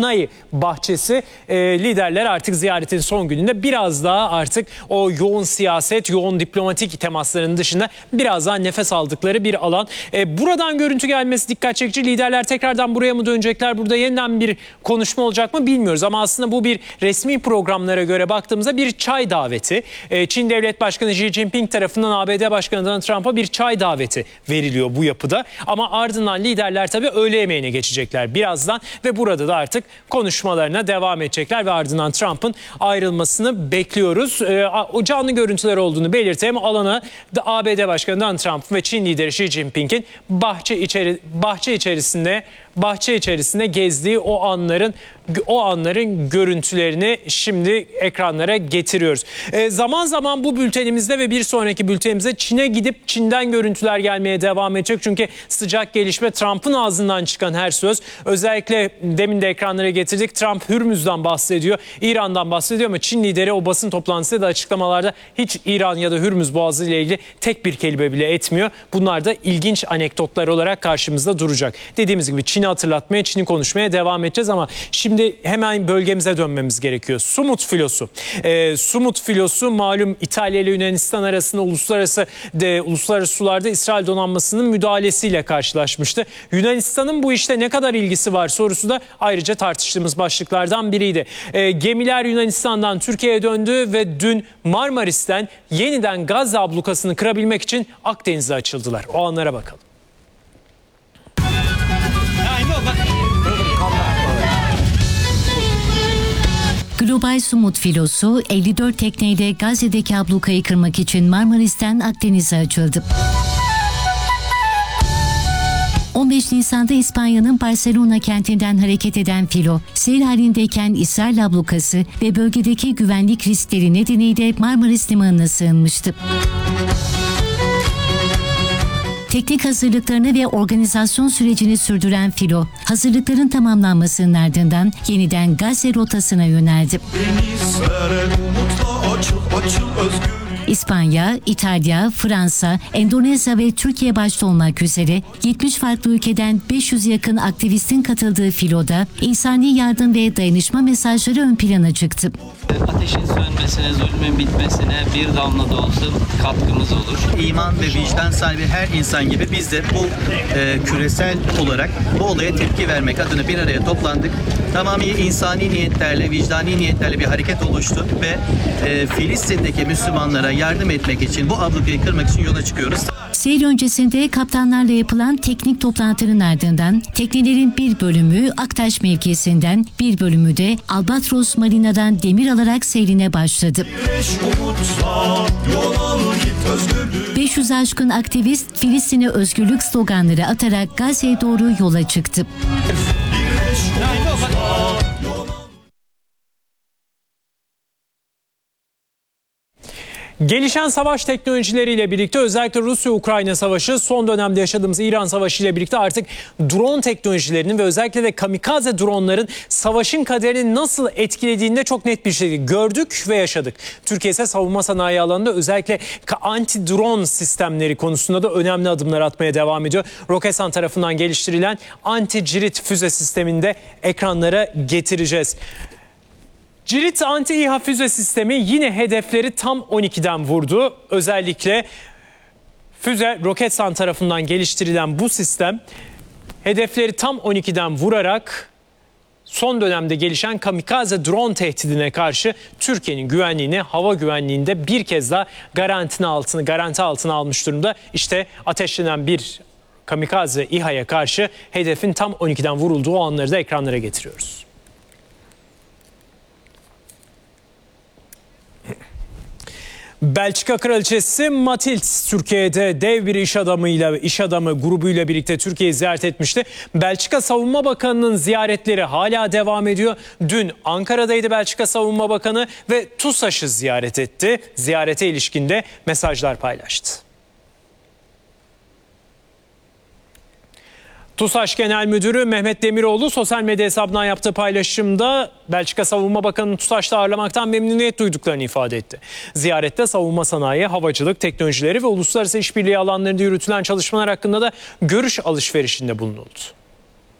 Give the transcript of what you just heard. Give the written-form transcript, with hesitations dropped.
Stepnaya bahçesi. Liderler artık ziyaretin son gününde biraz daha artık o yoğun siyaset, yoğun diplomatik temasların dışında biraz daha nefes aldıkları bir alan. Buradan görüntü gelmesi dikkat çekici. Liderler tekrardan buraya mı dönecekler? Burada yeniden bir konuşma olacak mı bilmiyoruz. Ama aslında bu bir resmi programlara göre baktığımızda bir çay daveti. Çin Devlet Başkanı Xi Jinping tarafından ABD Başkanı Donald Trump'a bir çay daveti veriliyor bu yapıda. Ama ardından liderler tabii öğle yemeğine geçecekler birazdan ve burada da artık konuşmalarına devam edecekler ve ardından Trump'ın ayrılmasını bekliyoruz. O canlı görüntüler olduğunu belirtelim. Alana da ABD Başkanı Donald Trump ve Çin lideri Xi Jinping'in bahçe içerisinde gezdiği o anların görüntülerini şimdi ekranlara getiriyoruz. Zaman zaman bu bültenimizde ve bir sonraki bültenimizde Çin'e gidip Çin'den görüntüler gelmeye devam edecek. Çünkü sıcak gelişme, Trump'ın ağzından çıkan her söz, özellikle demin de ekranlara getirdik. Trump Hürmüz'den bahsediyor, İran'dan bahsediyor ama Çin lideri o basın toplantısında da açıklamalarda hiç İran ya da Hürmüz Boğazı ile ilgili tek bir kelime bile etmiyor. Bunlar da ilginç anekdotlar olarak karşımızda duracak. Dediğimiz gibi Çin'i hatırlatmaya, Çin'i konuşmaya devam edeceğiz ama şimdi hemen bölgemize dönmemiz gerekiyor. Sumut filosu. Sumut filosu malum İtalya ile Yunanistan arasında uluslararası sularda İsrail donanmasının müdahalesiyle karşılaşmıştı. Yunanistan'ın bu işte ne kadar ilgisi var sorusu da ayrıca tartıştığımız başlıklardan biriydi. Gemiler Yunanistan'dan Türkiye'ye döndü ve dün Marmaris'ten yeniden Gazze ablukasını kırabilmek için Akdeniz'e açıldılar. O anlara bakalım. Global Sumut filosu 54 tekneyle Gazze'deki ablukayı kırmak için Marmaris'ten Akdeniz'e açıldı. 15 Nisan'da İspanya'nın Barcelona kentinden hareket eden filo, seyir halindeyken İsrail ablukası ve bölgedeki güvenlik riskleri nedeniyle Marmaris Limanı'na sığınmıştı. Teknik hazırlıklarını ve organizasyon sürecini sürdüren filo, hazırlıkların tamamlanmasının ardından yeniden Gazze rotasına yöneldi. İspanya, İtalya, Fransa, Endonezya ve Türkiye başta olmak üzere 70 farklı ülkeden 500 yakın aktivistin katıldığı filoda insani yardım ve dayanışma mesajları ön plana çıktı. Ateşin sönmesine, zulmün bitmesine bir damla da olsa katkımız olur. İman ve vicdan sahibi her insan gibi biz de bu küresel olarak bu olaya tepki vermek adına bir araya toplandık. Tamamıyla insani niyetlerle, vicdani niyetlerle bir hareket oluştu ve Filistin'deki Müslümanlara yardım etmek için, bu ablukayı kırmak için yola çıkıyoruz. Seyir öncesinde kaptanlarla yapılan teknik toplantının ardından teknelerin bir bölümü Aktaş mevkisinden, bir bölümü de Albatros Marina'dan demir alarak seyrine başladı. 500 aşkın aktivist Filistin'e özgürlük sloganları atarak Gazze'ye doğru yola çıktı. Gelişen savaş teknolojileriyle birlikte özellikle Rusya-Ukrayna savaşı, son dönemde yaşadığımız İran savaşı ile birlikte artık drone teknolojilerinin ve özellikle de kamikaze dronların savaşın kaderini nasıl etkilediğini de çok net bir şekilde gördük ve yaşadık. Türkiye ise savunma sanayi alanında özellikle anti-drone sistemleri konusunda da önemli adımlar atmaya devam ediyor. Roketsan tarafından geliştirilen anti-cirit füze sistemini de ekranlara getireceğiz. Cirit anti-İHA füze sistemi yine hedefleri tam 12'den vurdu. Özellikle Roketsan tarafından geliştirilen bu sistem hedefleri tam 12'den vurarak son dönemde gelişen kamikaze drone tehdidine karşı Türkiye'nin güvenliğini, hava güvenliğinde bir kez daha garanti altına almış durumda. İşte ateşlenen bir kamikaze İHA'ya karşı hedefin tam 12'den vurulduğu o anları da ekranlara getiriyoruz. Belçika Kraliçesi Matilde Türkiye'de dev bir iş adamı grubuyla birlikte Türkiye'yi ziyaret etmişti. Belçika Savunma Bakanı'nın ziyaretleri hala devam ediyor. Dün Ankara'daydı Belçika Savunma Bakanı ve TUSAŞ'ı ziyaret etti. Ziyarete ilişkin de mesajlar paylaştı. TUSAŞ Genel Müdürü Mehmet Demiroğlu sosyal medya hesabından yaptığı paylaşımda Belçika Savunma Bakanı'nın TUSAŞ'ta ağırlamaktan memnuniyet duyduklarını ifade etti. Ziyarette savunma sanayi, havacılık, teknolojileri ve uluslararası işbirliği alanlarında yürütülen çalışmalar hakkında da görüş alışverişinde bulunuldu.